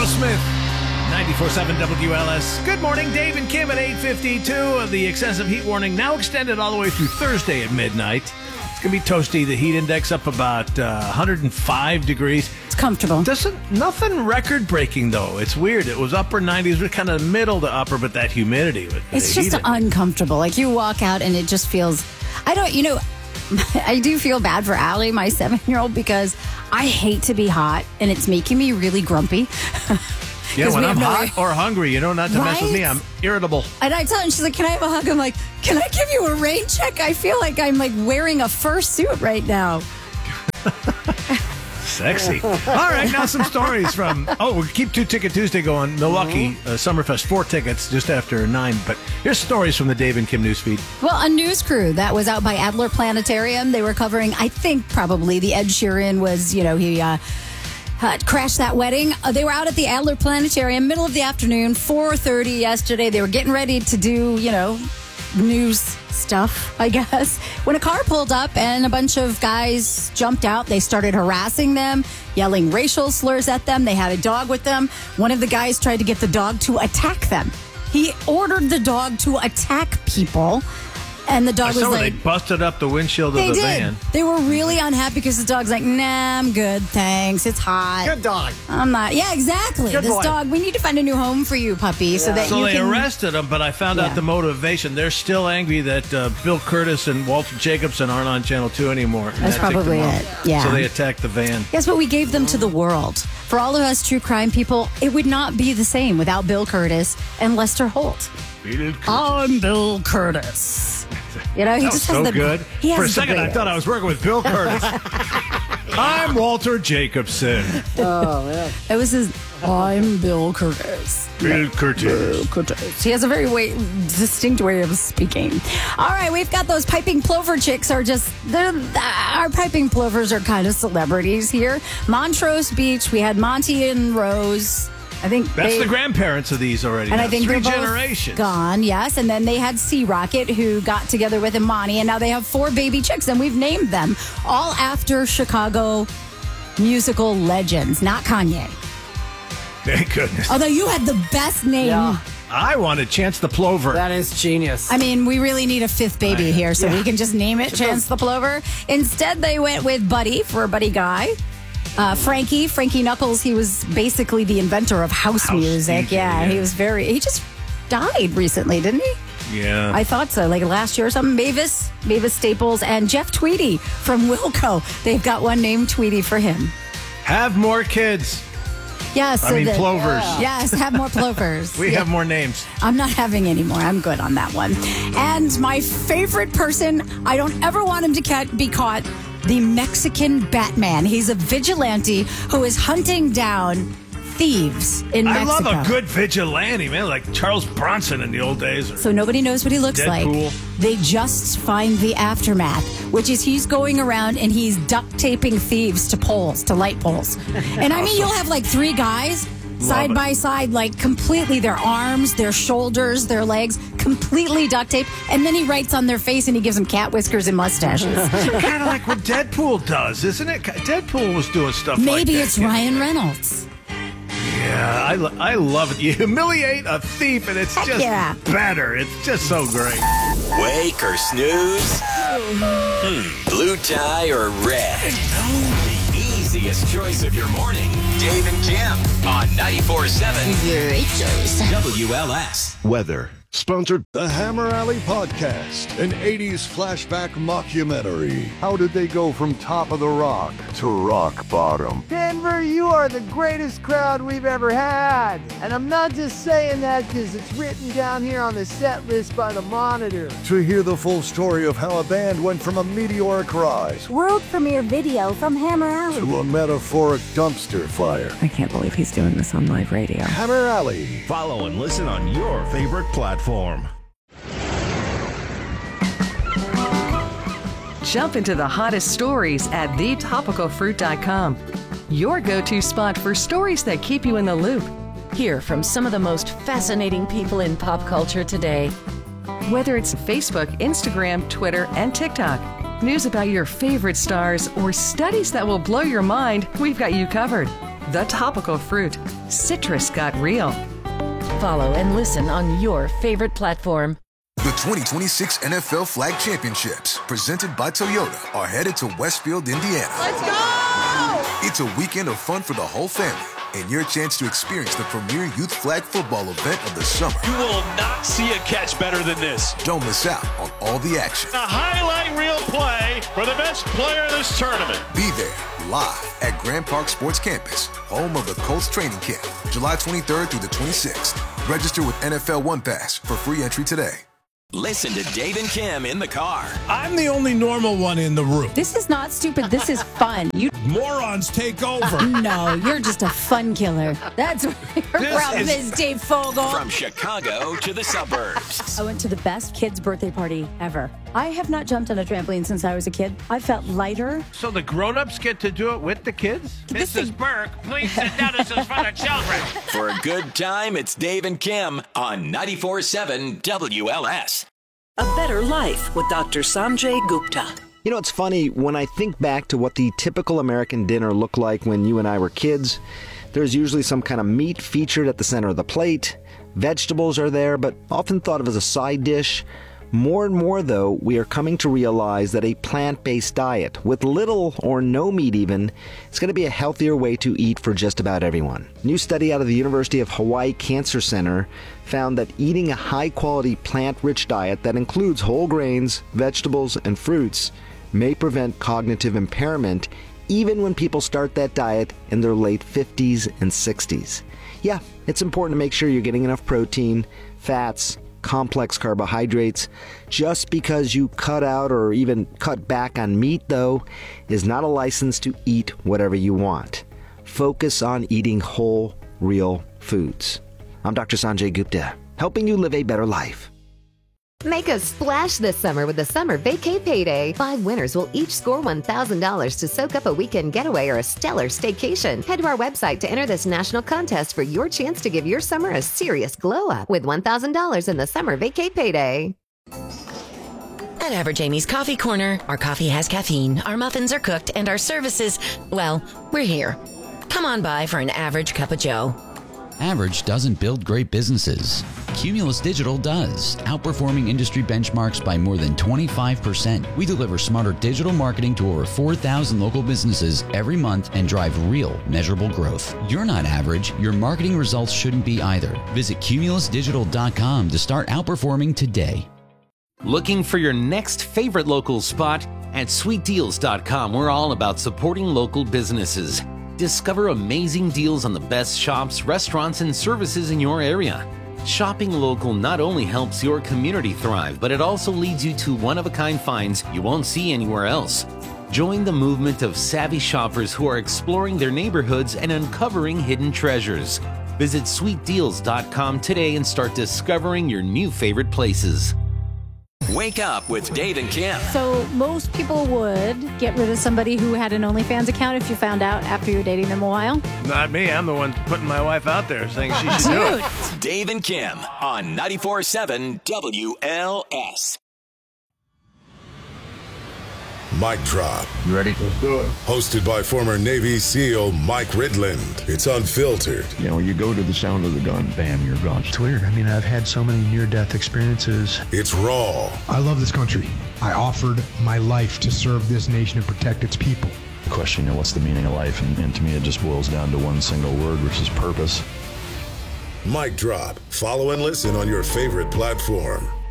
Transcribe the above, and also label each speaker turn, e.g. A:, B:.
A: Aerosmith, 94.7 WLS. Good morning, Dave and Kim at 8:52. The excessive heat warning now extended all the way through Thursday at midnight. It's going to be toasty. The heat index up about 105 degrees.
B: It's comfortable.
A: Nothing record-breaking, though. It's weird. It was upper 90s. We're kind of middle to upper, but that humidity.
B: It's just uncomfortable. Like, you walk out and it just feels... I do feel bad for Allie, my 7-year-old, because I hate to be hot, and it's making me really grumpy.
A: Yeah, when I'm hot or hungry, not to mess with me, I'm irritable.
B: And I tell her, she's like, can I have a hug? I'm like, can I give you a rain check? I feel like I'm like wearing a fursuit right now.
A: Sexy. All right, now some stories from... we keep 2-Ticket Tuesday going. Milwaukee Summerfest, 4 tickets just after 9. But here's stories from the Dave and Kim newsfeed.
B: Well, a news crew that was out by Adler Planetarium, they were covering, I think probably the Ed Sheeran was, he crashed that wedding. They were out at the Adler Planetarium, middle of the afternoon, 4:30 yesterday. They were getting ready to do, news stuff, I guess, when a car pulled up and a bunch of guys jumped out. They started harassing them, yelling racial slurs at them. They had a dog with them. One of the guys tried to get the dog to attack them. He ordered the dog to attack people. And the dog was like...
A: They busted up the windshield of the van.
B: They were really unhappy because the dog's like, nah, I'm good, thanks. It's hot.
C: Good dog.
B: I'm not. Yeah, exactly.
C: Good
B: this
C: boy.
B: Dog, we need to find a new home for you, puppy,
A: Yeah.
B: so
A: they arrested him, but I found out the motivation. They're still angry that Bill Curtis and Walter Jacobson aren't on Channel 2 anymore.
B: That's probably it. Yeah.
A: So they attacked the van.
B: Guess what we gave them to the world? For all of us true crime people, it would not be the same without Bill Curtis and Lester Holt. I'm Bill Curtis. He just has
A: good. For a second, I thought I was working with Bill Curtis. I'm Walter Jacobson.
C: Oh, yeah.
B: It was I'm Bill Curtis.
A: Bill Curtis.
B: He has a very distinct way of speaking. All right, we've got those piping plover chicks our piping plovers are kind of celebrities here. Montrose Beach, we had Monty and Rose. I think
A: that's the grandparents of these already.
B: And I think
A: 3
B: they're
A: generations
B: gone, yes. And then they had Sea Rocket, who got together with Imani, and now they have 4 baby chicks, and we've named them all after Chicago musical legends, not Kanye.
A: Thank goodness.
B: Although you had the best name.
C: Yeah.
A: I wanted Chance the Plover.
C: That is genius.
B: I mean, we really need a 5th baby here, so we can just name it Chance the Plover. Instead, they went with Buddy for a Buddy Guy. Frankie Knuckles, he was basically the inventor of house music.
A: DJ,
B: he just died recently, didn't he?
A: Yeah.
B: I thought so, like last year or something. Mavis Staples and Jeff Tweedy from Wilco. They've got one named Tweedy for him.
A: Have more kids.
B: Yes.
A: Plovers.
B: Yes, have more plovers.
A: We have more names.
B: I'm not having any more. I'm good on that one. And my favorite person, I don't ever want him to be caught, the Mexican Batman. He's a vigilante who is hunting down thieves in Mexico.
A: I love a good vigilante, man, like Charles Bronson in the old days.
B: So nobody knows what he looks
A: Deadpool.
B: like. They just find the aftermath, which is he's going around and he's duct taping thieves to light poles. And I mean, you'll have like 3 guys side by side, like completely their arms, their shoulders, their legs, completely duct taped. And then he writes on their face and he gives them cat whiskers and mustaches.
A: Kind of like what Deadpool does, isn't it? Deadpool was doing stuff like that.
B: Maybe it's Ryan Reynolds.
A: Yeah, I love it. You humiliate a thief and it's just better. It's just so great.
D: Wake or snooze? Blue tie or red? The easiest choice of your morning. Dave and Kim on 94.7 WLS.
E: Weather. Sponsored the Hammer Alley Podcast, an 80s flashback mockumentary. How did they go from top of the rock to rock bottom?
F: Denver, you are the greatest crowd we've ever had. And I'm not just saying that because it's written down here on the set list by the Monitor.
E: To hear the full story of how a band went from a meteoric rise
G: world premiere video from Hammer Alley
E: to a metaphoric dumpster fire.
H: I can't believe he's doing this on live radio.
E: Hammer Alley.
I: Follow and listen on your favorite platform.
H: Jump into the hottest stories at thetopicalfruit.com. Your go-to spot for stories that keep you in the loop. Hear from some of the most fascinating people in pop culture today. Whether it's Facebook, Instagram, Twitter, and TikTok, news about your favorite stars, or studies that will blow your mind, we've got you covered. The Topical Fruit. Citrus got real. Follow and listen on your favorite platform.
J: The 2026 NFL Flag Championships, presented by Toyota, are headed to Westfield, Indiana.
K: Let's go!
J: It's a weekend of fun for the whole family and your chance to experience the premier youth flag football event of the summer.
L: You will not see a catch better than this.
J: Don't miss out on all the action.
L: A highlight reel play for the best player of this tournament.
J: Be there live at Grand Park Sports Campus, home of the Colts training camp, July 23rd through the 26th. Register with NFL One Pass for free entry today.
D: Listen to Dave and Kim in the car.
M: I'm the only normal one in the room.
B: This is not stupid. This is fun. You
M: morons take over.
B: No, you're just a fun killer. That's what your problem is, Dave Fogel.
D: From Chicago to the suburbs.
G: I went to the best kid's birthday party ever. I have not jumped on a trampoline since I was a kid. I felt lighter.
A: So the grown-ups get to do it with the kids?
N: Mrs. Burke, please sit down. This is for the children.
D: For a good time, it's Dave and Kim on 94.7 WLS.
O: A Better Life with Dr. Sanjay Gupta.
P: You know, it's funny, when I think back to what the typical American dinner looked like when you and I were kids, there's usually some kind of meat featured at the center of the plate. Vegetables are there, but often thought of as a side dish. More and more, though, we are coming to realize that a plant-based diet, with little or no meat even, is going to be a healthier way to eat for just about everyone. A new study out of the University of Hawaii Cancer Center found that eating a high-quality plant-rich diet that includes whole grains, vegetables, and fruits may prevent cognitive impairment even when people start that diet in their late 50s and 60s. Yeah, it's important to make sure you're getting enough protein, fats, complex carbohydrates. Just because you cut out or even cut back on meat, though, is not a license to eat whatever you want. Focus on eating whole, real foods. I'm Dr. Sanjay Gupta, helping you live a better life.
Q: Make a splash this summer with the Summer Vacay Payday. 5 winners will each score $1,000 to soak up a weekend getaway or a stellar staycation. Head to our website to enter this national contest for your chance to give your summer a serious glow up with $1,000 in the Summer Vacay Payday.
R: At Average Amy's Coffee Corner, our coffee has caffeine, our muffins are cooked, and our services, well, we're here. Come on by for an average cup of joe.
S: Average doesn't build great businesses. Cumulus Digital does, outperforming industry benchmarks by more than 25%. We deliver smarter digital marketing to over 4,000 local businesses every month and drive real, measurable growth. You're not average. Your marketing results shouldn't be either. Visit cumulusdigital.com to start outperforming today.
T: Looking for your next favorite local spot? At sweetdeals.com, we're all about supporting local businesses. Discover amazing deals on the best shops, restaurants, and services in your area. Shopping local not only helps your community thrive, but it also leads you to one-of-a-kind finds you won't see anywhere else. Join the movement of savvy shoppers who are exploring their neighborhoods and uncovering hidden treasures. Visit sweetdeals.com today and start discovering your new favorite places.
D: Wake up with Dave and Kim.
B: So most people would get rid of somebody who had an OnlyFans account if you found out after you're dating them a while.
A: Not me. I'm the one putting my wife out there saying she should do it.
D: Dave and Kim on 94.7 WLS.
J: Mic Drop.
E: You ready? Let's do it.
J: Hosted by former Navy SEAL Mike Ridland. It's unfiltered.
I: You know, you go to the sound of the gun, bam, you're gone.
U: It's weird. I mean, I've had so many near-death experiences.
J: It's raw.
U: I love this country. I offered my life to serve this nation and protect its people.
I: Question, you know, what's the meaning of life? And to me, it just boils down to one single word, which is purpose.
J: Mic Drop. Follow and listen on your favorite platform.